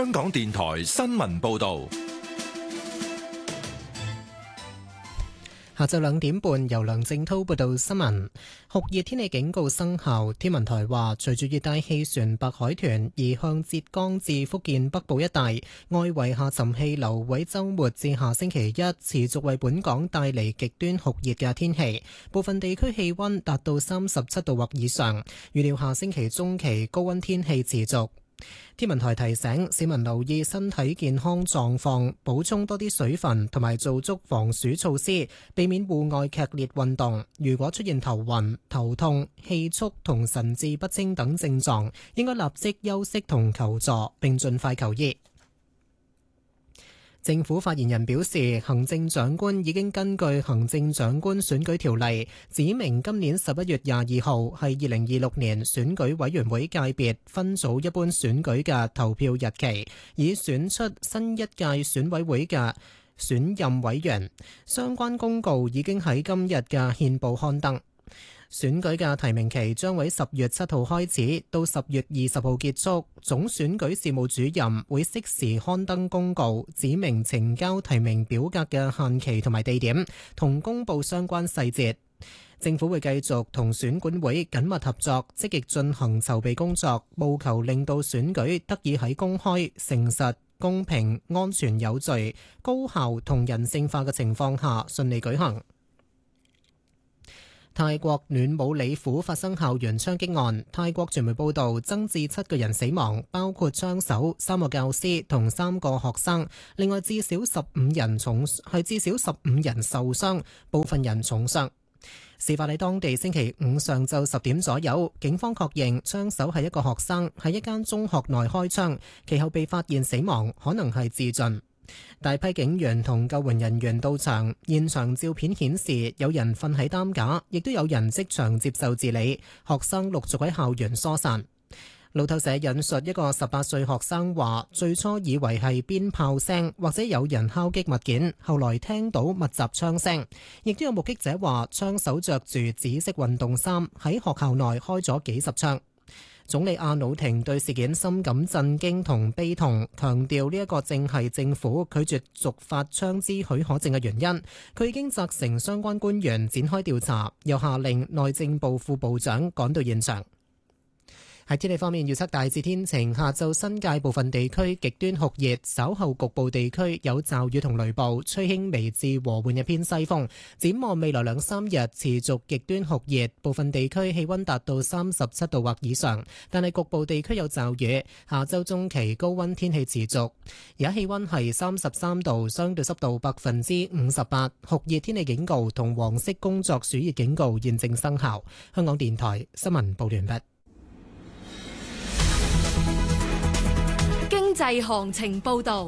香港電台新聞報道。 下晝2點半，由梁正滔報道新聞。酷熱天氣警告生效，天文台話，隨住熱帶氣旋白海豚移向浙江至福建北部一帶，外圍下沉氣流會週末至下星期一持續為本港帶嚟極端酷熱嘅天氣，部分地區氣溫達到37度或以上。預料下星期中期高溫天氣持續。天文台提醒市民留意身體健康狀況，補充多啲水分同埋做足防暑措施，避免戶外劇烈運動。如果出現頭暈、頭痛、氣促同神志不清等症狀，應該立即休息同求助，並盡快求醫。政府發言人表示，行政長官已經根據行政長官選舉條例指明今年11月22號係2026年選舉委員會界別分組一般選舉嘅投票日期，以選出新一屆選委會嘅選任委員。相關公告已經喺今日嘅憲報刊登。選舉嘅提名期將喺10月7號開始，到10月20號結束。總選舉事務主任會適時刊登公告，指明呈交提名表格嘅限期同埋地點，同公佈相關細節。政府會繼續同選管會緊密合作，積極進行籌備工作，務求令到選舉得以喺公開、誠實、公平、安全有序、高效同人性化嘅情況下順利舉行。泰國暖武里府發生校園槍擊案，泰國傳媒報道增至7個人死亡，包括槍手、3個教師同3個學生，另外至少15人受傷，部分人重傷。事發喺當地星期五上晝10點左右，警方確認槍手係一個學生，喺一間中學內開槍，其後被發現死亡，可能係自盡。大批警員同救援人員到場，現場照片顯示有人瞓喺擔架，亦都有人即場接受治理。學生陸續喺校園疏散。路透社引述一個18歲學生話，最初以為係鞭炮聲或者有人敲擊物件，後來聽到密集槍聲。亦都有目擊者話，槍手着住紫色運動衫喺學校內開咗幾十槍。總理阿努廷對事件深感震驚同悲痛，強調呢一個正係政府拒絕續發槍支許可證嘅原因。佢已經責成相關官員展開調查，又下令內政部副部長趕到現場。喺天氣方面，預測大致天晴，下晝新界部分地區極端酷熱，稍後局部地區有驟雨同雷暴，吹輕微至和緩一偏西風。展望未來2-3日持續極端酷熱，部分地區氣溫達到37度或以上，但係局部地區有驟雨。下週中期高溫天氣持續，而家氣溫係33度，相對濕度58%，酷熱天氣警告同黃色工作暑熱警告現正生效。香港電台新聞報完畢。 經濟行情報道。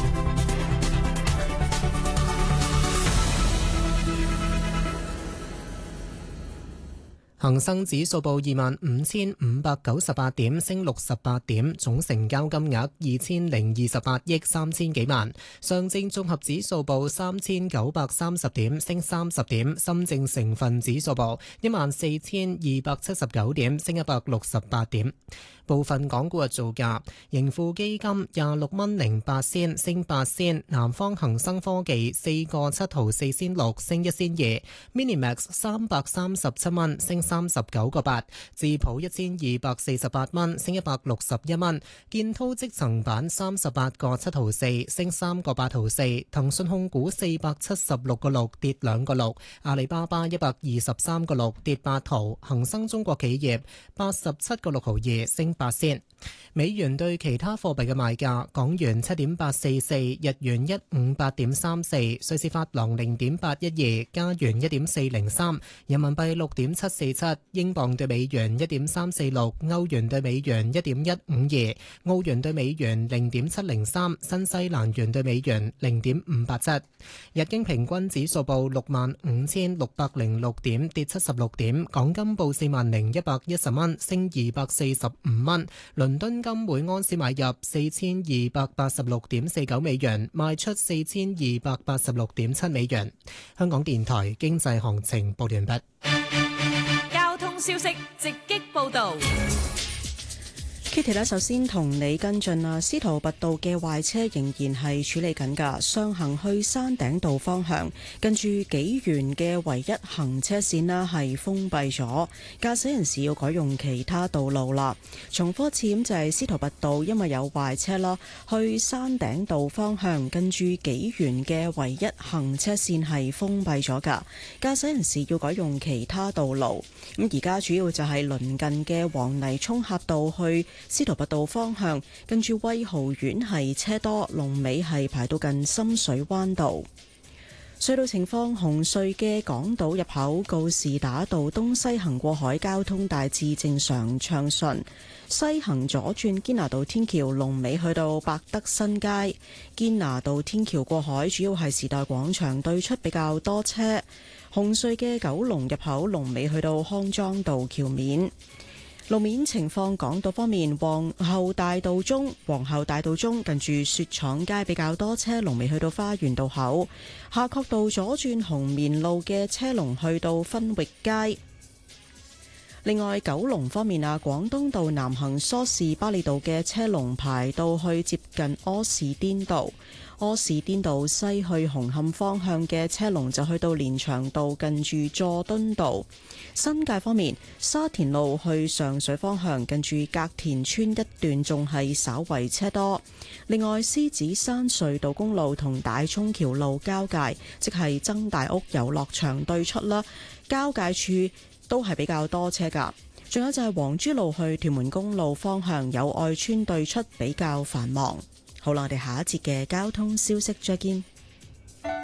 恒生指數報25,598點，升68點，總成交金額2028億3000幾萬。上證綜合指數報3930點，升30點。深證成分指數報14,279點，升168點。部分港股嘅造價：盈富基金26.08，升8仙；南方恒生科技4個7毫4仙6，升1仙2；Minimax 337蚊，升39個8；智普1248蚊，升161蚊；建滔積層板38個7毫4，升3個8毫4；騰訊控股476個6，跌2個6；阿里巴巴123個6，跌8毫；恒生中國企業87個6毫2，升8仙。美元對其他貨幣嘅賣價：港元7.844，日元158.34，瑞士法郎0.812，加元1.403，人民幣6.747，英鎊對美元1.346，歐元對美元1.152，澳元對美元0.703，新西蘭元對美元0.587。日經平均指數報65,606點，跌76點。港金報40,110蚊，升245蚊。倫敦金每盎司買入4286.49美元，賣出4286.7美元。香港電台經濟行情報完畢。 交通消息直擊報道。 Kitty 咧，首先同你跟進啊，司徒拔道嘅壞車仍然係處理緊㗎，上行去山頂道方向，近住紀元嘅唯一行車線啦係封閉咗，駕駛人士要改用其他道路啦。重複一次咁就係司徒拔道，因為有壞車啦，去山頂道方向，近住紀元嘅唯一行車線係封閉咗㗎，駕駛人士要改用其他道路。咁而家主要就係鄰近嘅黃泥涌峽道去司徒拔道方向，跟住威豪苑係車多，龍尾係排到近深水灣道。隧道情況，紅隧嘅港島入口告士打道東西行過海交通大致正常暢順，西行左轉堅拿道天橋龍尾去到百德新街，堅拿道天橋過海主要係時代廣場對出比較多車。紅隧嘅九龍入口龍尾去到康莊道橋面。路面情況，港島方面，皇后大道中近住雪廠街比較多車，龍尾去到花園道口。夏慤道左轉紅棉路嘅車龍去到分域街。另外，九龍方面啊，廣東道南行梳士巴利道嘅車龍排到去接近柯士甸道。柯士甸道西去紅磡方向嘅車龍就去到連翔道近住佐敦道。新界方面，沙田路去上水方向近住隔田村一段仲係稍為車多。另外，獅子山隧道公路同大涌橋路交界，即係曾大屋遊樂場對出啦，交界處都係比較多車噶。仲有就係黃珠路去屯門公路方向友愛邨對出比較繁忙。好啦，我哋下一節嘅交通消息再見。